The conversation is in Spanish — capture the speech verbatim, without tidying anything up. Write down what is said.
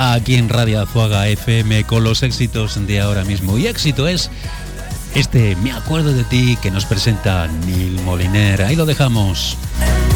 aquí en Radio Azuaga F M con los éxitos de ahora mismo. Y éxito es este Me acuerdo de ti que nos presenta Neil Moliner. Ahí lo dejamos.